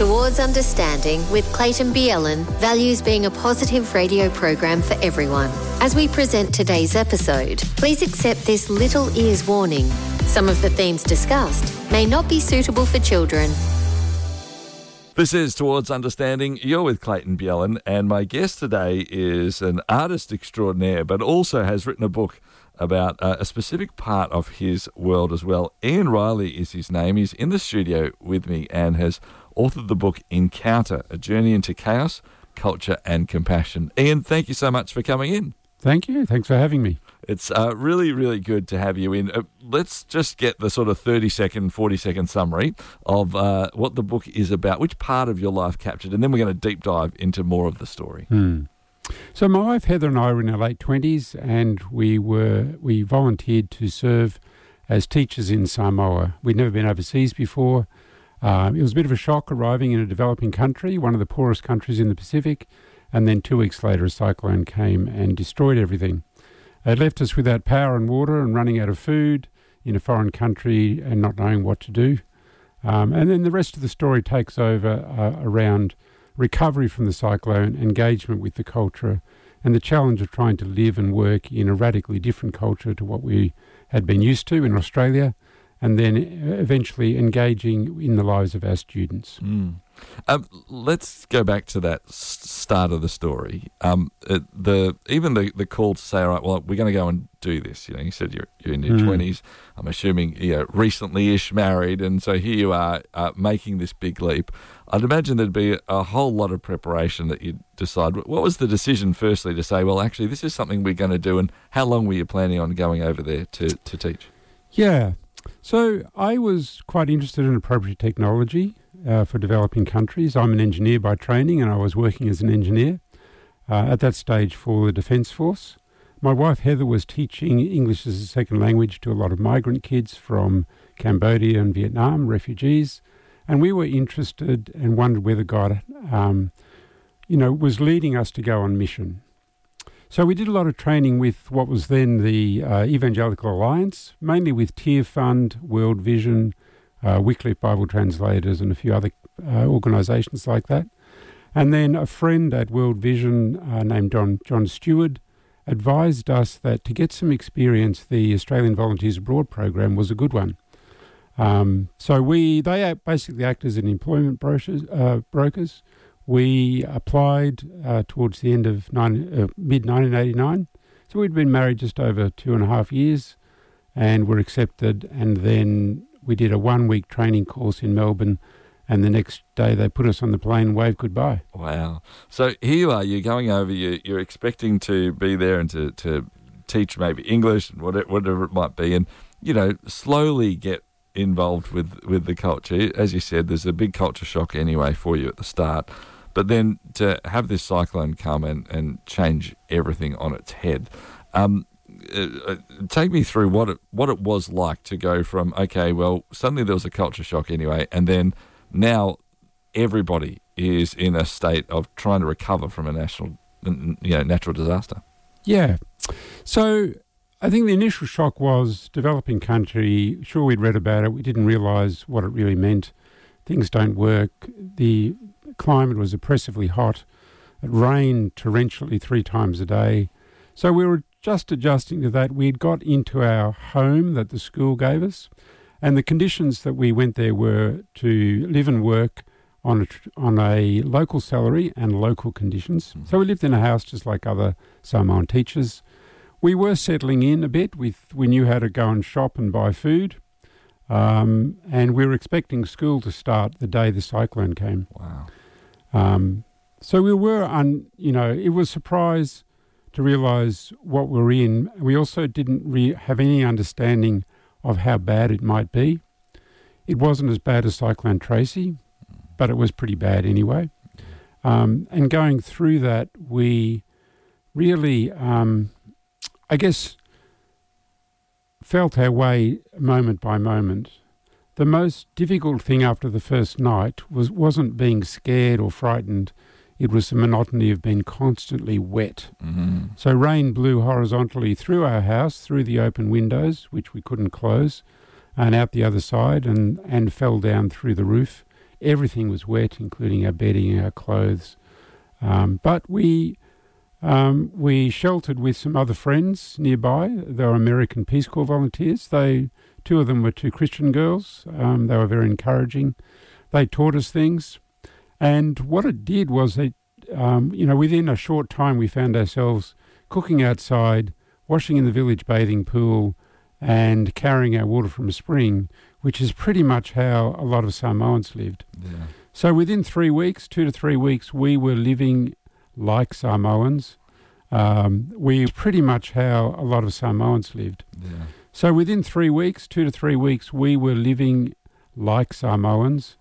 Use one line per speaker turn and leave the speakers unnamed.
Towards Understanding with Clayton Bielen values being a positive radio program for everyone. As we present today's episode, please accept this little ears warning. Some of the themes discussed may not be suitable for children.
This is Towards Understanding. You're with Clayton Bielen, and my guest today is an artist extraordinaire, but also has written a book about a specific part of his world as well. Ian Riley is his name. He's in the studio with me and has authored the book Encounter, A Journey into Chaos, Culture and Compassion. Ian, thank you so much for coming in.
Thank you. Thanks for having me.
It's really, really good to have you in. Let's just get the sort of 30-second, 40-second summary of what the book is about, which part of your life captured, and then we're going to deep dive into more of the story.
So my wife Heather and I were in our late 20s, and we volunteered to serve as teachers in Samoa. We'd never been overseas before. It was a bit of a shock arriving in a developing country, one of the poorest countries in the Pacific, and then 2 weeks later a cyclone came and destroyed everything. It left us without power and water and running out of food in a foreign country and not knowing what to do. And then the rest of the story takes over around recovery from the cyclone, engagement with the culture, and the challenge of trying to live and work in a radically different culture to what we had been used to in Australia, and then eventually engaging in the lives of our students.
Let's go back to that start of the story. The call to say, all right, well, we're going to go and do this. You know, you said you're in your 20s. I'm assuming recently-ish married, and so here you are making this big leap. I'd imagine there'd be a whole lot of preparation that you'd decide. What was the decision, firstly, to say, well, actually, this is something we're going to do, and how long were you planning on going over there to teach?
Yeah. So I was quite interested in appropriate technology for developing countries. I'm an engineer by training, and I was working as an engineer at that stage for the Defence Force. My wife Heather was teaching English as a second language to a lot of migrant kids from Cambodia and Vietnam, refugees, and we were interested and wondered whether God, was leading us to go on mission. So we did a lot of training with what was then the Evangelical Alliance, mainly with Tear Fund, World Vision, Wycliffe Bible Translators, and a few other organisations like that. And then a friend at World Vision named John Stewart advised us that to get some experience, the Australian Volunteers Abroad program was a good one. So they basically act as an employment brokers. We applied towards the end of mid-1989. So we'd been married just over 2.5 years and were accepted. And then we did a 1-week training course in Melbourne. And the next day they put us on the plane and waved goodbye.
Wow. So here you are, you're going over, you're expecting to be there and to teach maybe English and whatever it might be. And, slowly get involved with the culture. As you said, there's a big culture shock anyway for you at the start. But then to have this cyclone come and change everything on its head, take me through what it was like to go from, okay, well, suddenly there was a culture shock anyway, and then now everybody is in a state of trying to recover from a natural disaster. Yeah.
So I think the initial shock was developing country. Sure, we'd read about it. We didn't realise what it really meant. Things don't work. The climate was oppressively hot. It rained torrentially 3 times a day. So we were just adjusting to that. We had got into our home that the school gave us, and the conditions that we went there were to live and work on a local salary and local conditions. So we lived in a house just like other Samoan teachers. We were settling in a bit. We knew how to go and shop and buy food. And we were expecting school to start the day the cyclone came.
Wow.
So we were, it was a surprise to realise what we're in. We also didn't have any understanding of how bad it might be. It wasn't as bad as Cyclone Tracy, but it was pretty bad anyway. And going through that, we really, felt our way moment by moment. The most difficult thing after the first night wasn't being scared or frightened. It was the monotony of being constantly wet. Mm-hmm. So rain blew horizontally through our house, through the open windows, which we couldn't close, and out the other side, and fell down through the roof Everything was wet, including our bedding, our clothes. But we sheltered with some other friends nearby. They were American Peace Corps volunteers. Two of them were two Christian girls. They were very encouraging. They taught us things. And what it did was that, within a short time we found ourselves cooking outside, washing in the village bathing pool, and carrying our water from a spring, which is pretty much how a lot of Samoans lived.
Yeah.
So within 3 weeks, 2 to 3 weeks, we were living like Samoans. Pretty much how a lot of Samoans lived.
Yeah.
So within 3 weeks, 2 to 3 weeks, we were living like Samoans.